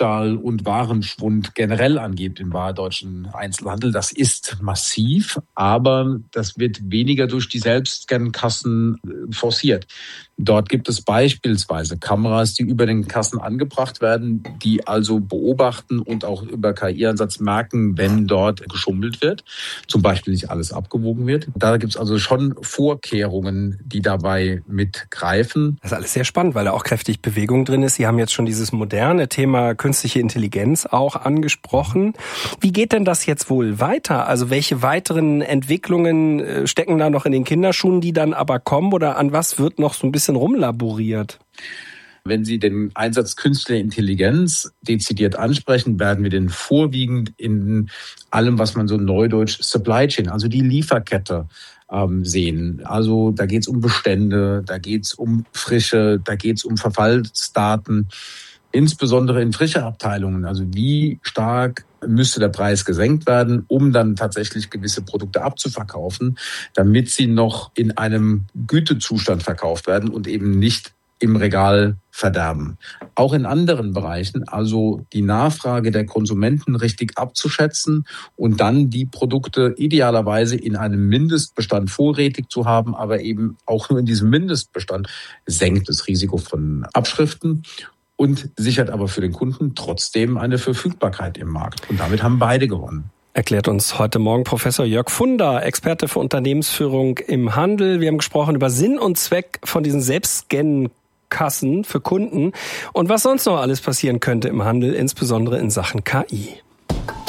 Diebstahl und Warenschwund generell angeht im deutschen Einzelhandel. Das ist massiv, aber das wird weniger durch die Selbstscan-Kassen forciert. Dort gibt es beispielsweise Kameras, die über den Kassen angebracht werden, die also beobachten und auch über KI-Ansatz merken, wenn dort geschummelt wird, zum Beispiel nicht alles abgewogen wird. Da gibt es also schon Vorkehrungen, die dabei mitgreifen. Das ist alles sehr spannend, weil da auch kräftig Bewegung drin ist. Sie haben jetzt schon dieses moderne Thema künstliche Intelligenz auch angesprochen. Wie geht denn das jetzt wohl weiter? Also welche weiteren Entwicklungen stecken da noch in den Kinderschuhen, die dann aber kommen? Oder an was wird noch so ein bisschen rumlaboriert? Wenn Sie den Einsatz künstlicher Intelligenz dezidiert ansprechen, werden wir den vorwiegend in allem, was man so neudeutsch Supply Chain, also die Lieferkette, sehen. Also da geht es um Bestände, da geht es um Frische, da geht es um Verfallsdaten, insbesondere in frische Abteilungen. Also wie stark müsste der Preis gesenkt werden, um dann tatsächlich gewisse Produkte abzuverkaufen, damit sie noch in einem Gütezustand verkauft werden und eben nicht im Regal verderben. Auch in anderen Bereichen, also die Nachfrage der Konsumenten richtig abzuschätzen und dann die Produkte idealerweise in einem Mindestbestand vorrätig zu haben, aber eben auch nur in diesem Mindestbestand senkt das Risiko von Abschriften und sichert aber für den Kunden trotzdem eine Verfügbarkeit im Markt. Und damit haben beide gewonnen. Erklärt uns heute Morgen Professor Jörg Funder, Experte für Unternehmensführung im Handel. Wir haben gesprochen über Sinn und Zweck von diesen Selbstscan-Kassen für Kunden und was sonst noch alles passieren könnte im Handel, insbesondere in Sachen KI.